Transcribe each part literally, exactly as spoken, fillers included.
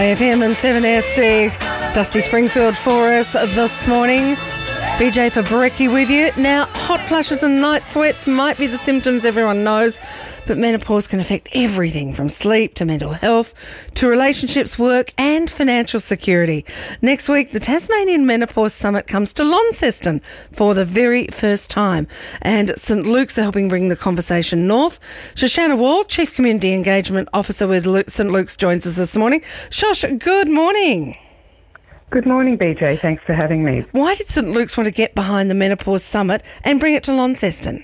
A F M and seven S D. Dusty Springfield for us this morning. B J Fabricki with you. Now, hot flushes and night sweats might be the symptoms everyone knows, but menopause can affect everything from sleep to mental health to relationships, work and financial security. Next week, the Tasmanian Menopause Summit comes to Launceston for the very first time, and St Luke's are helping bring the conversation north. Shoshana Wall, Chief Community Engagement Officer with St Luke's, joins us this morning. Shosh, good morning. Good morning, B J. Thanks for having me. Why did St Luke's want to get behind the Menopause Summit and bring it to Launceston?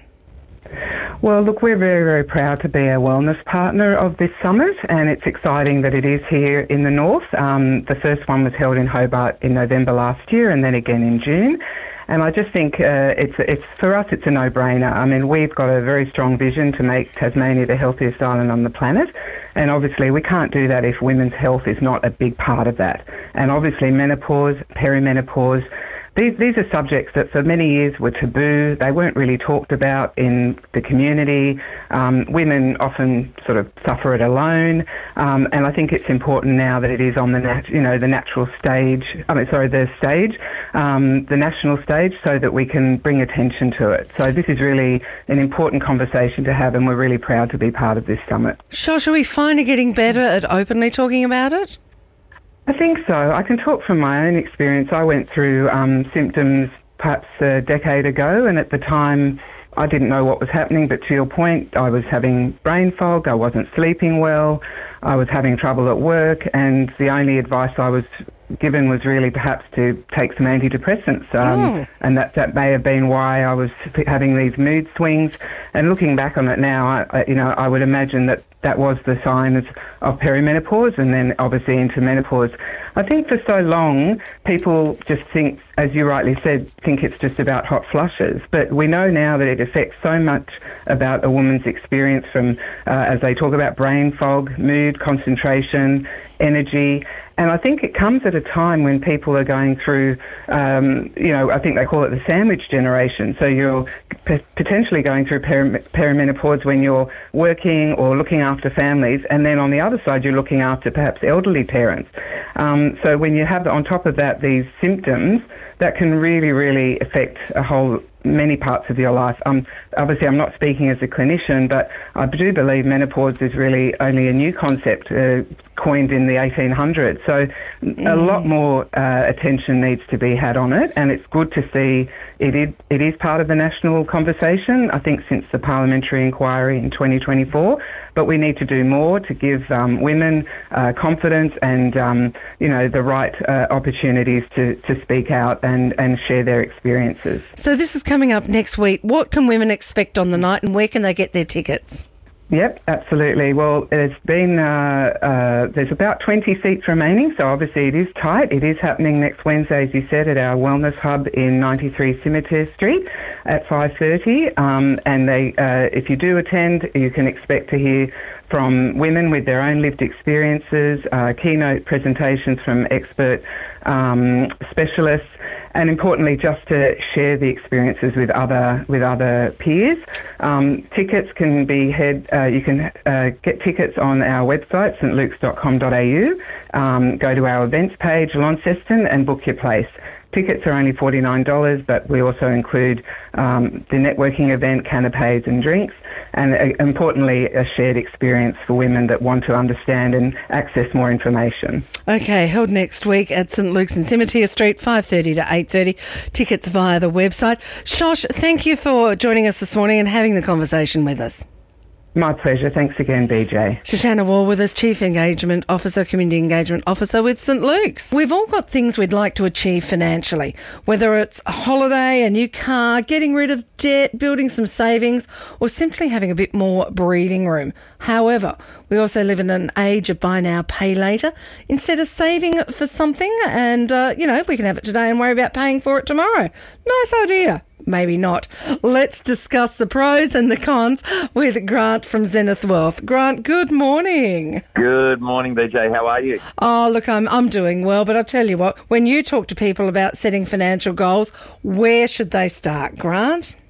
Well, look, we're very, very proud to be a wellness partner of this summit, and it's exciting that it is here in the north. Um, the first one was held in Hobart in November last year and then again in June. And I just think uh, it's it's for us, it's a no-brainer. I mean, we've got a very strong vision to make Tasmania the healthiest island on the planet. And obviously we can't do that if women's health is not a big part of that. And obviously menopause, perimenopause, These these are subjects that for many years were taboo. They weren't really talked about in the community. Um, women often sort of suffer it alone, um, and I think it's important now that it is on the nat- you know the natural stage. I mean, sorry, the stage, um, the national stage, so that we can bring attention to it. So this is really an important conversation to have, and we're really proud to be part of this summit. Shosh, are we finally getting better at openly talking about it? I think so. I can talk from my own experience. I went through um, symptoms perhaps a decade ago, and at the time I didn't know what was happening, but to your point, I was having brain fog, I wasn't sleeping well, I was having trouble at work, and the only advice I was given was really perhaps to take some antidepressants, um, oh. and that, that may have been why I was having these mood swings. And looking back on it now, I, I, you know, I would imagine that that was the signs of perimenopause and then obviously into menopause. I think for so long, people just think, as you rightly said, think it's just about hot flushes. But we know now that it affects so much about a woman's experience from, uh, as they talk about brain fog, mood, concentration, energy. And I think it comes at a time when people are going through, um, you know, I think they call it the sandwich generation. So you're p- potentially going through peri- perimenopause when you're working or looking after families, and then on the other side you're looking after perhaps elderly parents. Um, so when you have on top of that these symptoms, that can really, really affect a whole many parts of your life. Um, obviously, I'm not speaking as a clinician, but I do believe menopause is really only a new concept uh, coined in the eighteen hundreds. So mm. a lot more uh, attention needs to be had on it, and it's good to see it is, it is part of the national conversation, I think, since the parliamentary inquiry in twenty twenty-four. But we need to do more to give um, women uh, confidence and, um, you know, the right uh, opportunities to, to speak out and, and share their experiences. So this is coming up next week. What can women expect on the night, and where can they get their tickets? Yep, absolutely. Well, there's been uh, uh, there's about twenty seats remaining, so obviously it is tight. It is happening next Wednesday, as you said, at our wellness hub in ninety-three Scimitar Street at five thirty. Um, and they, uh, if you do attend, you can expect to hear from women with their own lived experiences, uh, keynote presentations from expert um, specialists, and importantly, just to share the experiences with other with other peers. Um, tickets can be head. Uh, you can uh, get tickets on our website, st lukes dot com dot a u. Um, go to our events page, Launceston, and book your place. Tickets are only forty-nine dollars, but we also include um, the networking event, canapes and drinks, and uh, importantly, a shared experience for women that want to understand and access more information. Okay, held next week at St Luke's in Scimitar Street, five thirty to eight thirty. Tickets via the website. Shosh, thank you for joining us this morning and having the conversation with us. My pleasure. Thanks again, B J. Shoshana Wall with us, Chief Engagement Officer, Community Engagement Officer with St Luke's. We've all got things we'd like to achieve financially, whether it's a holiday, a new car, getting rid of debt, building some savings, or simply having a bit more breathing room. However, we also live in an age of buy now, pay later. Instead of saving for something and, uh, you know, we can have it today and worry about paying for it tomorrow. Nice idea. Maybe not. Let's discuss the pros and the cons with Grant from Zenith Wealth. Grant, good morning. Good morning, B J. How are you? Oh, look, I'm I'm doing well, but I tell you what, when you talk to people about setting financial goals, where should they start, Grant?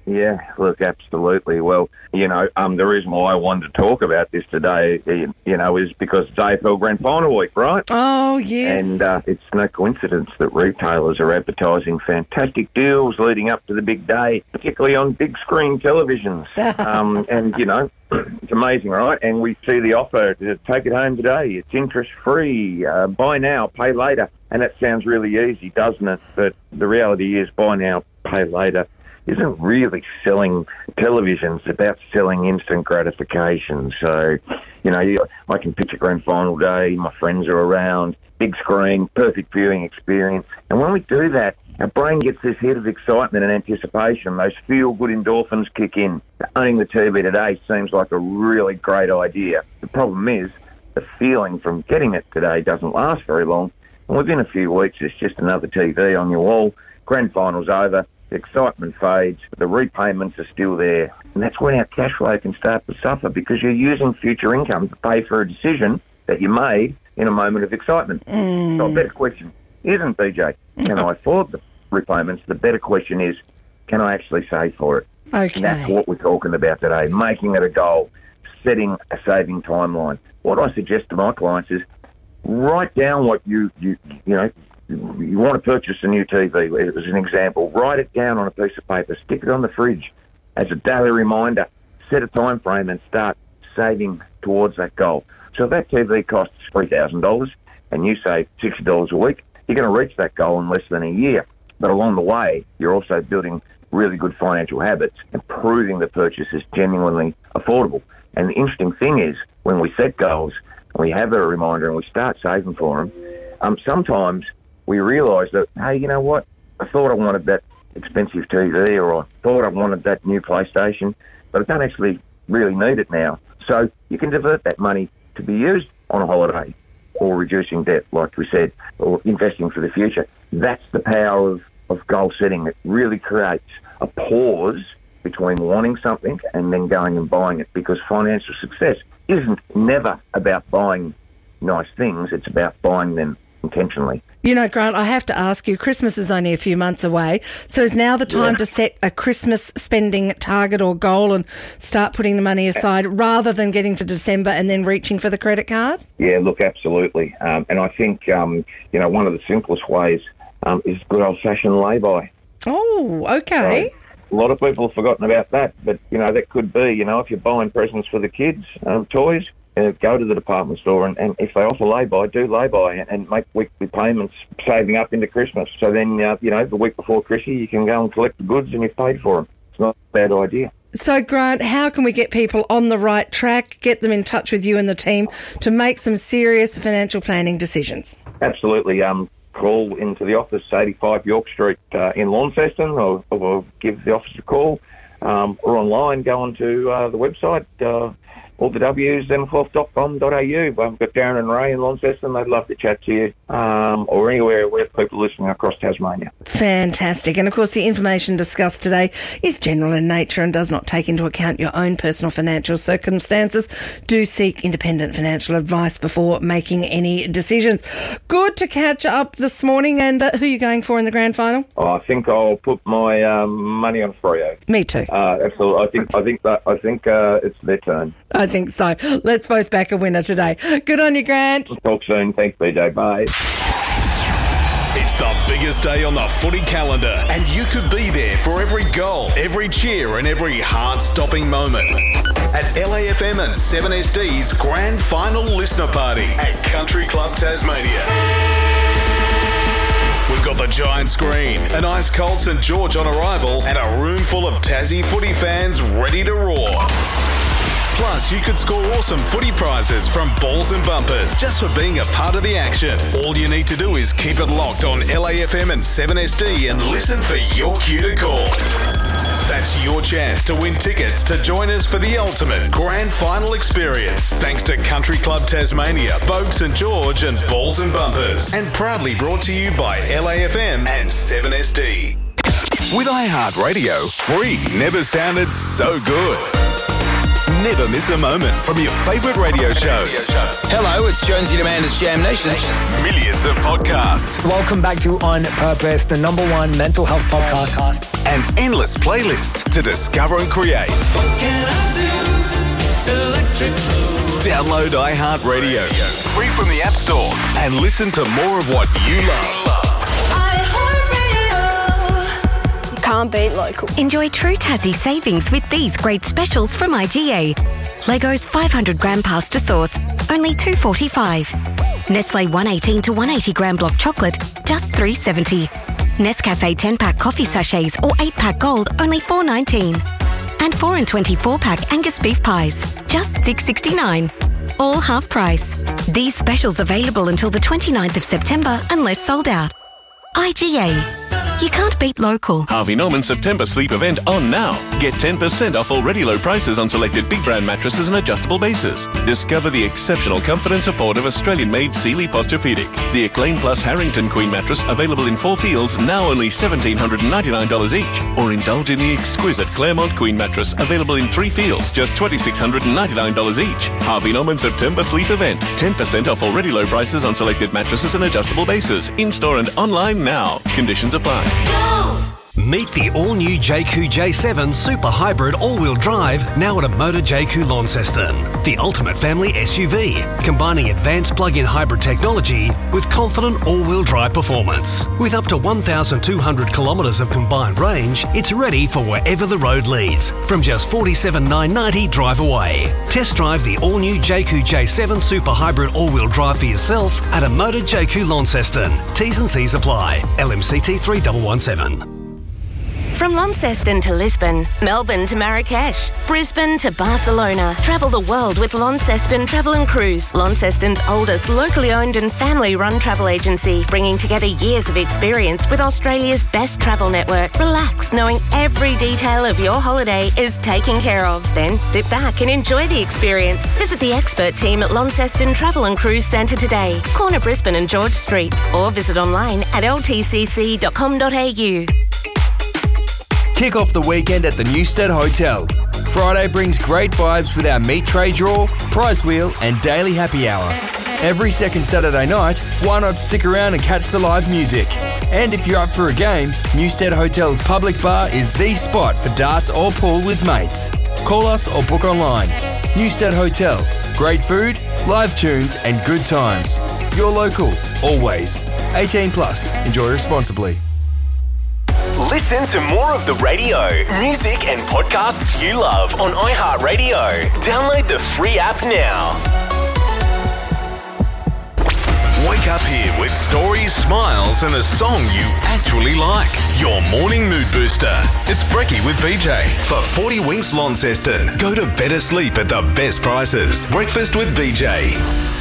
Yeah, look, absolutely. Well, you know, um, the reason why I wanted to talk about this today, you know, is because it's A F L Grand Final week, right? Oh, yes. And uh, it's no coincidence that retailers are advertising fantastic deals leading up to the big day, particularly on big screen televisions. um, and, you know, it's amazing, right? And we see the offer to take it home today. It's interest-free, uh, buy now, pay later. And that sounds really easy, doesn't it? But the reality is buy now, pay later isn't really selling televisions. It's about selling instant gratification. So, you know, I can picture grand final day, my friends are around, big screen, perfect viewing experience. And when we do that, our brain gets this hit of excitement and anticipation. Those feel-good endorphins kick in. Owning the T V today seems like a really great idea. The problem is the feeling from getting it today doesn't last very long. And within a few weeks, it's just another T V on your wall. Grand final's over. The excitement fades, the repayments are still there. And that's when our cash flow can start to suffer because you're using future income to pay for a decision that you made in a moment of excitement. Mm. So a better question isn't, B J, can I afford the repayments? The better question is, can I actually save for it? Okay. And that's what we're talking about today, making it a goal, setting a saving timeline. What I suggest to my clients is write down what you, you, you know, you want to purchase a new T V, as an example, write it down on a piece of paper, stick it on the fridge as a daily reminder, set a time frame and start saving towards that goal. So if that T V costs three thousand dollars and you save sixty dollars a week, you're going to reach that goal in less than a year. But along the way, you're also building really good financial habits and proving the purchase is genuinely affordable. And the interesting thing is, when we set goals, and we have a reminder and we start saving for them, um, sometimes we realise that, hey, you know what? I thought I wanted that expensive T V or I thought I wanted that new PlayStation, but I don't actually really need it now. So you can divert that money to be used on a holiday or reducing debt, like we said, or investing for the future. That's the power of, of goal setting. It really creates a pause between wanting something and then going and buying it, because financial success isn't never about buying nice things. It's about buying them intentionally. You know, Grant, I have to ask you, Christmas is only a few months away, so is now the time yeah. to set a Christmas spending target or goal and start putting the money aside rather than getting to December and then reaching for the credit card? Yeah, look, absolutely. Um, and I think, um, you know, one of the simplest ways um, is good old-fashioned lay-by. Oh, okay. So a lot of people have forgotten about that, but, you know, that could be, you know, if you're buying presents for the kids, um, toys, Uh, go to the department store and, and if they offer lay-by, do lay-by and, and make weekly payments saving up into Christmas. So then, uh, you know, the week before Christmas, you can go and collect the goods and you've paid for them. It's not a bad idea. So, Grant, how can we get people on the right track, get them in touch with you and the team to make some serious financial planning decisions? Absolutely. Um, call into the office, eighty-five York Street uh, in Launceston, or, or give the office a call. Um, or online, go onto uh, the website, uh, all the W's, zen health dot com dot a u. I've got Darren and Ray in Launceston. They'd love to chat to you, um, or anywhere where people are listening across Tasmania. Fantastic. And, of course, the information discussed today is general in nature and does not take into account your own personal financial circumstances. Do seek independent financial advice before making any decisions. Good to catch up this morning. And uh, who are you going for in the grand final? Oh, I think I'll put my um, money on Freo. Me too. Uh, absolutely. I think I think that I think uh, it's their turn. I think so. Let's both back a winner today. Good on you, Grant. Talk soon. Thanks, B J. Bye. It's the biggest day on the footy calendar, and you could be there for every goal, every cheer, and every heart-stopping moment. At L A F M and seven S D's Grand Final Listener Party at Country Club Tasmania. We've got the giant screen, an ice-cold St George on arrival, and a room full of Tassie footy fans ready to roar. Plus, you could score awesome footy prizes from Balls and Bumpers just for being a part of the action. All you need to do is keep it locked on L A F M and seven S D and listen for your cue to call. That's your chance to win tickets to join us for the ultimate grand final experience. Thanks to Country Club Tasmania, Bogue St George and Balls and Bumpers. And proudly brought to you by L A F M and seven S D. With iHeartRadio, free never sounded so good. Never miss a moment from your favourite radio shows. Hello, it's Jonesy and Amanda's Jam Nation. Millions of podcasts. Welcome back to On Purpose, the number one mental health podcast. And endless playlists to discover and create. What can I do? Electric. Download iHeartRadio, free from the App Store, and listen to more of what you love. You can't beat local. Enjoy true Tassie savings with these great specials from I G A. Leggo's five hundred gram pasta sauce, only two dollars forty-five. Nestle one eighteen to one eighty gram block chocolate, just three dollars seventy. Nescafe ten pack coffee sachets or eight pack gold, only four dollars nineteen. And four and twenty-four pack Angus beef pies, just six dollars sixty-nine. All half price. These specials available until the twenty-ninth of September unless sold out. I G A. You can't beat local. Harvey Norman September sleep event on now. Get ten percent off already low prices on selected big brand mattresses and adjustable bases. Discover the exceptional comfort and support of Australian-made Sealy Posturepedic. The Acclaim Plus Harrington Queen mattress available in four feels, now only one thousand seven hundred ninety-nine dollars each. Or indulge in the exquisite Claremont Queen mattress available in three feels, just two thousand six hundred ninety-nine dollars each. Harvey Norman September sleep event. ten percent off already low prices on selected mattresses and adjustable bases. In-store and online now. Conditions apply. Go! Meet the all-new J Q J seven Super Hybrid all-wheel drive now at a Motor J Q Launceston. The ultimate family S U V, combining advanced plug-in hybrid technology with confident all-wheel drive performance. With up to one thousand two hundred kilometres of combined range, it's ready for wherever the road leads, from just forty-seven thousand nine hundred ninety dollars drive away. Test drive the all-new J Q J seven Super Hybrid all-wheel drive for yourself at a Motor J Q Launceston. T's and C's apply. L M C T three one one seven. From Launceston to Lisbon, Melbourne to Marrakesh, Brisbane to Barcelona. Travel the world with Launceston Travel and Cruise, Launceston's oldest locally owned and family-run travel agency, bringing together years of experience with Australia's best travel network. Relax, knowing every detail of your holiday is taken care of. Then sit back and enjoy the experience. Visit the expert team at Launceston Travel and Cruise Centre today, corner Brisbane and George Streets, or visit online at l t c c dot com dot a u. Kick off the weekend at the Newstead Hotel. Friday brings great vibes with our meat tray draw, prize wheel and daily happy hour. Every second Saturday night, why not stick around and catch the live music? And if you're up for a game, Newstead Hotel's public bar is the spot for darts or pool with mates. Call us or book online. Newstead Hotel. Great food, live tunes and good times. You're local, always. eighteen plus. Enjoy responsibly. Listen to more of the radio, music and podcasts you love on iHeartRadio. Download the free app now. Wake up here with stories, smiles and a song you actually like. Your morning mood booster. It's Brekkie with B J. For forty Winks Launceston. Go to better sleep at the best prices. Breakfast with B J.